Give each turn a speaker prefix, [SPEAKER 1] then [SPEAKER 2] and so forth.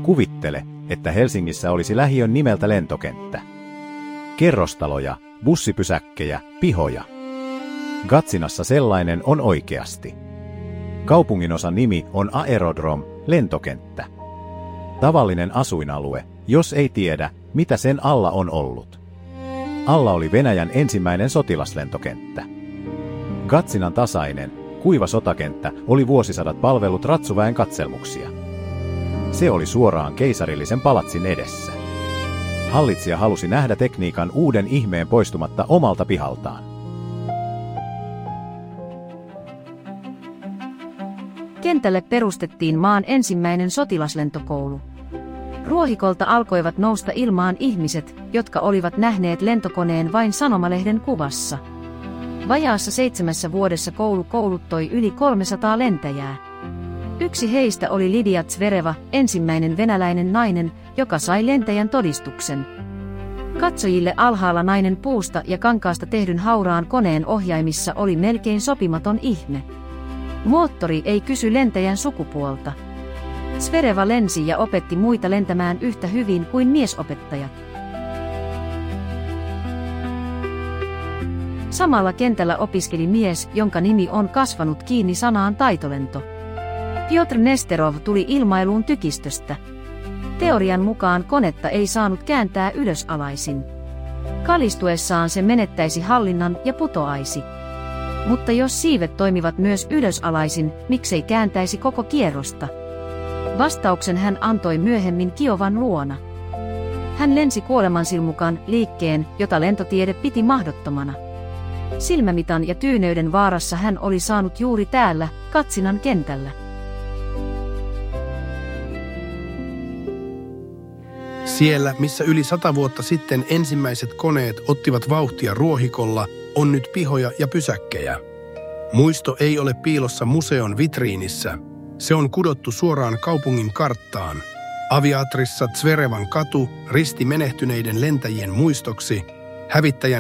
[SPEAKER 1] Kuvittele, että Helsingissä olisi lähiön nimeltä lentokenttä. Kerrostaloja, bussipysäkkejä, pihoja. Gatsinassa sellainen on oikeasti. Kaupunginosan nimi on Aerodrom, lentokenttä. Tavallinen asuinalue, jos ei tiedä, mitä sen alla on ollut. Alla oli Venäjän ensimmäinen sotilaslentokenttä. Gatsinan tasainen, kuiva sotakenttä oli vuosisadat palvellut ratsuväen katselmuksia. Se oli suoraan keisarillisen palatsin edessä. Hallitsija halusi nähdä tekniikan uuden ihmeen poistumatta omalta pihaltaan.
[SPEAKER 2] Kentälle perustettiin maan ensimmäinen sotilaslentokoulu. Ruohikolta alkoivat nousta ilmaan ihmiset, jotka olivat nähneet lentokoneen vain sanomalehden kuvassa. Vajaassa 7 vuodessa koulu kouluttoi yli 300 lentäjää. Yksi heistä oli Lidia Zvereva, ensimmäinen venäläinen nainen, joka sai lentäjän todistuksen. Katsojille alhaalla nainen puusta ja kankaasta tehdyn hauraan koneen ohjaimissa oli melkein sopimaton ihme. Moottori ei kysy lentäjän sukupuolta. Zvereva lensi ja opetti muita lentämään yhtä hyvin kuin miesopettajat. Samalla kentällä opiskeli mies, jonka nimi on kasvanut kiinni sanaan taitolento. Piotr Nesterov tuli ilmailuun tykistöstä. Teorian mukaan konetta ei saanut kääntää ylösalaisin. Kalistuessaan se menettäisi hallinnan ja putoaisi. Mutta jos siivet toimivat myös ylösalaisin, miksei kääntäisi koko kierrosta? Vastauksen hän antoi myöhemmin Kiovan luona. Hän lensi kuolemansilmukan liikkeen, jota lentotiede piti mahdottomana. Silmämitan ja tyyneyden vaarassa hän oli saanut juuri täällä, Gatsinan kentällä.
[SPEAKER 3] Siellä, missä yli 100 vuotta sitten ensimmäiset koneet ottivat vauhtia Ruohikolla, on nyt pihoja ja pysäkkejä. Muisto ei ole piilossa museon vitriinissä. Se on kudottu suoraan kaupungin karttaan. Aviatrissa Zverevan katu risti menehtyneiden lentäjien muistoksi, hävittäjän